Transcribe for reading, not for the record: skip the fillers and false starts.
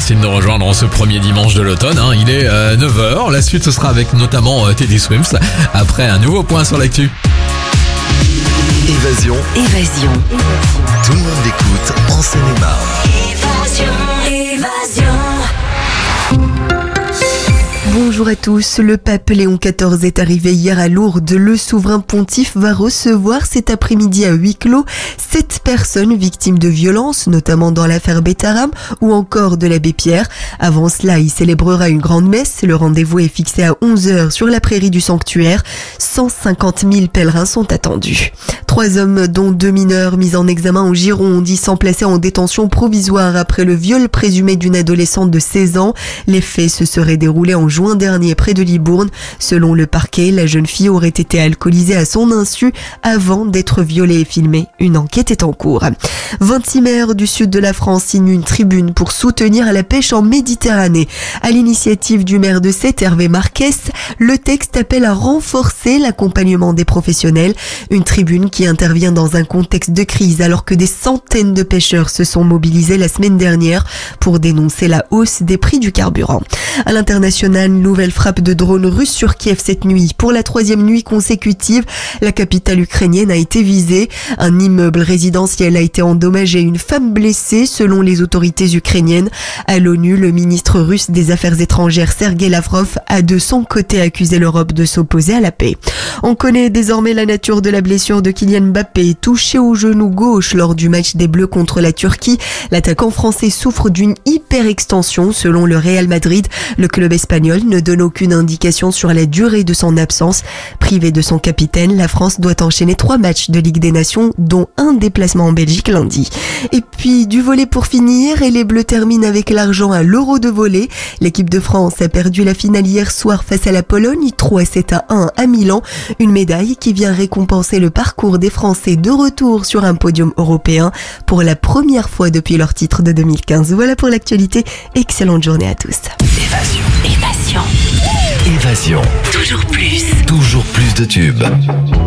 Merci de nous rejoindre en ce premier dimanche de l'automne. Il est 9h. La suite, ce sera avec notamment Teddy Swims. Après, un nouveau point sur l'actu. Évasion. Tout le monde l'écoute en Seine-et-Marne. Évasion. Bonjour à tous, le pape Léon XIV est arrivé hier à Lourdes. Le souverain pontife va recevoir cet après-midi à huis clos 7 personnes victimes de violences, notamment dans l'affaire Betaram ou encore de l'abbé Pierre. Avant cela, il célébrera une grande messe. Le rendez-vous est fixé à 11h sur la prairie du sanctuaire. 150 000 pèlerins sont attendus. 3 hommes, dont 2 mineurs, mis en examen en Gironde, y sont placés en détention provisoire après le viol présumé d'une adolescente de 16 ans. Les faits se seraient déroulés en juin dernier près de Libourne. Selon le parquet, la jeune fille aurait été alcoolisée à son insu avant d'être violée et filmée. Une enquête est en cours. 26 maires du sud de la France signent une tribune pour soutenir la pêche en Méditerranée. À l'initiative du maire de Sète, Hervé Marquès, le texte appelle à renforcer l'accompagnement des professionnels. Une tribune qui intervient dans un contexte de crise alors que des centaines de pêcheurs se sont mobilisés la semaine dernière pour dénoncer la hausse des prix du carburant. À l'international, nouvelle frappe de drones russes sur Kiev cette nuit. Pour la 3e nuit consécutive, la capitale ukrainienne a été visée. Un immeuble résidentiel a été endommagé, une femme blessée selon les autorités ukrainiennes. À l'ONU, le ministre russe des Affaires étrangères Sergei Lavrov a de son côté accusé l'Europe de s'opposer à la paix. On connaît désormais la nature de la blessure de Kylian Mbappé, touché au genou gauche lors du match des Bleus contre la Turquie. L'attaquant français souffre d'une hyperextension selon le Real Madrid. Le club espagnol ne donne aucune indication sur la durée de son absence. Privé de son capitaine, la France doit enchaîner 3 matchs de Ligue des Nations, dont un déplacement en Belgique lundi. Et puis du volley pour finir, et les Bleus terminent avec l'argent à l'Euro de volley. L'équipe de France a perdu la finale hier soir face à la Pologne, 3-7-1 à Milan. Une médaille qui vient récompenser le parcours des Français de retour sur un podium européen pour la première fois depuis leur titre de 2015. Voilà pour l'actualité. Excellente journée à tous. Évasion. Toujours plus. Toujours plus de tubes.